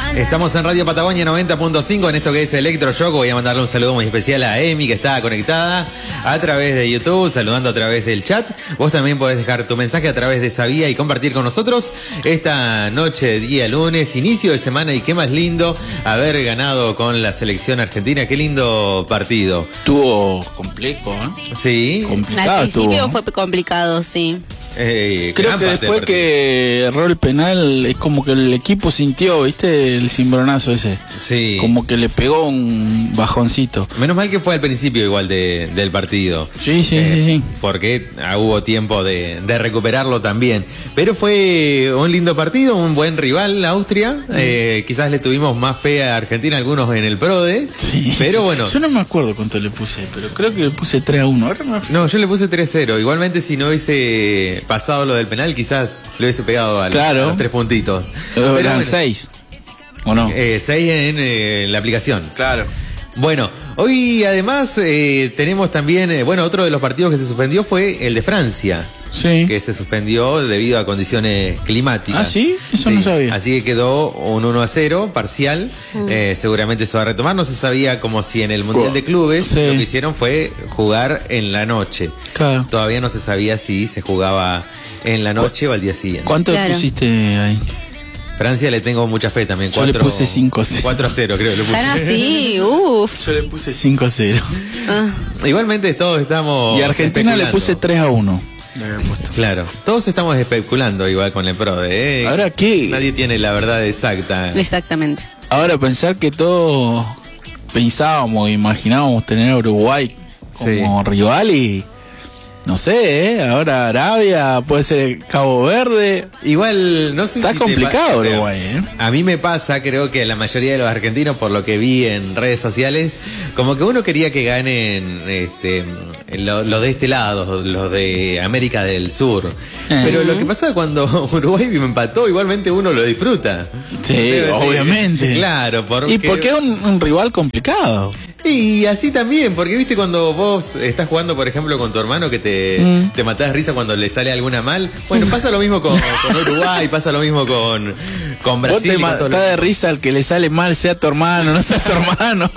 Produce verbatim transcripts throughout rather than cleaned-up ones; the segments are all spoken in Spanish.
Estamos en Radio Patagonia noventa punto cinco en esto que es Electro Shock. Voy a mandarle un saludo muy especial a Emi, que está conectada a través de YouTube, saludando a través del chat. Vos también podés dejar tu mensaje a través de esa vía y compartir con nosotros esta noche, día lunes, inicio de semana, y qué más lindo haber ganado con la selección argentina. Qué lindo partido. Estuvo complejo, ¿eh? Sí. Complicado. Al principio estuvo, ¿no? Fue complicado, sí. Eh, Creo que después que erró el penal, es como que el equipo sintió, ¿viste? El cimbronazo ese. Sí. Como que le pegó un bajoncito. Menos mal que fue al principio igual de, del partido. Sí, sí, eh, sí, sí. Porque hubo tiempo de, de recuperarlo también. Pero fue un lindo partido, un buen rival, Austria. Sí. Eh, quizás le tuvimos más fe a Argentina, algunos en el PRODE. Sí. Pero bueno. Yo no me acuerdo cuánto le puse, pero creo que le puse tres a uno. Ahora me... No, yo le puse tres cero. Igualmente, si no hubiese pasado lo del penal, quizás le hubiese pegado a, claro. a los tres puntitos. Pero eran bueno, seis, ¿o no? Eh, seis en eh, la aplicación. Claro. Bueno, hoy además eh, tenemos también, eh, bueno, otro de los partidos que se suspendió fue el de Francia. Sí. Que se suspendió debido a condiciones climáticas. ¿Ah, sí? Eso sí. no sabía. Así que quedó un uno a cero parcial. Mm. Eh, seguramente se va a retomar. No se sabía como si en el Mundial de Clubes sí. Lo que hicieron fue jugar en la noche. Claro. Todavía no se sabía si se jugaba en la noche o al día siguiente. ¿Cuánto claro. pusiste ahí? Francia le tengo mucha fe también. Yo cuatro, le puse cinco a cero. cuatro a cero creo que le puse. Ah, sí, uff. Yo le puse cinco a cero. Ah. Igualmente todos estamos. Y a Argentina le puse tres a uno. Claro, todos estamos especulando igual con el PRODE, ¿eh? Ahora qué. Nadie tiene la verdad exacta. Exactamente. Ahora pensar que todos pensábamos, imaginábamos tener a Uruguay como sí. rival y no sé, ¿eh? Ahora Arabia, puede ser Cabo Verde. Igual, no sé Está si complicado te pa- Uruguay, ¿eh? A mí me pasa, creo que la mayoría de los argentinos, por lo que vi en redes sociales, como que uno quería que ganen este, los lo de este lado, los de América del Sur. Uh-huh. Pero lo que pasa cuando Uruguay me empató, igualmente uno lo disfruta. Sí, sí obviamente. Claro, porque... Y porque es un, un rival complicado. Y así también, porque viste cuando vos estás jugando, por ejemplo, con tu hermano que te, mm. te matás de risa cuando le sale alguna mal. Bueno, pasa lo mismo con, con Uruguay, pasa lo mismo con, con Brasil. Vos te matás de risa al que le sale mal, sea tu hermano, no sea tu hermano.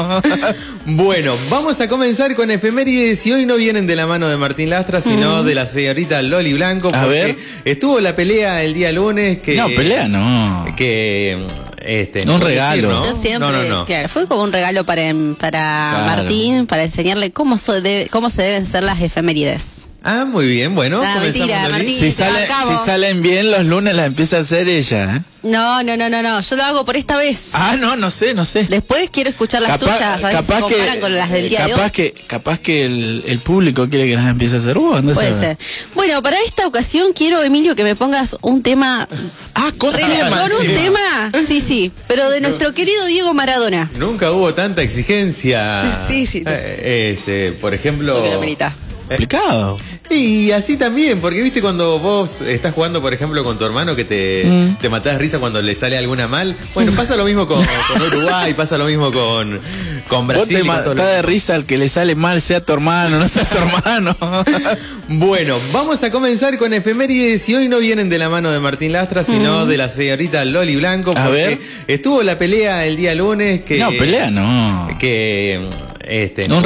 Bueno, vamos a comenzar con efemérides y hoy no vienen de la mano de Martín Lastra, sino mm. de la señorita Loli Blanco. A ver. Estuvo la pelea el día lunes que... No, pelea no. Que... Este, no un regalo. Decir, ¿no? Yo siempre, no, no, no. Claro, fue como un regalo para, para claro. Martín, para enseñarle cómo, so debe, cómo se deben ser las efemérides. Ah, muy bien, bueno. Ah, mentira, Martín, si, sale, si salen bien los lunes las empieza a hacer ella, ¿eh? No, no, no, no, no, yo lo hago por esta vez. Ah, no, no sé, no sé. Después quiero escuchar las capaz, tuyas, a ver capaz si se comparan que, con las del día capaz de hoy. Que, capaz que el, el público quiere que las empiece a hacer vos, ¿no? Puede ser. Bueno, para esta ocasión quiero, Emilio, que me pongas un tema... Ah, con, tema, con un sí. tema, sí, sí, pero de nuestro querido Diego Maradona. Nunca hubo tanta exigencia. Sí, sí. Eh, este, por ejemplo... Complicado. Y así también, porque viste cuando vos estás jugando, por ejemplo, con tu hermano que te, mm. te matás de risa cuando le sale alguna mal. Bueno, pasa lo mismo con, con Uruguay, pasa lo mismo con, con Brasil. Vos te matás de risa al que le sale mal, sea tu hermano, no sea tu hermano. Bueno, vamos a comenzar con efemérides y hoy no vienen de la mano de Martín Lastra, sino mm. de la señorita Loli Blanco. A ver. Estuvo la pelea el día lunes que... No, pelea no. Que... Este, no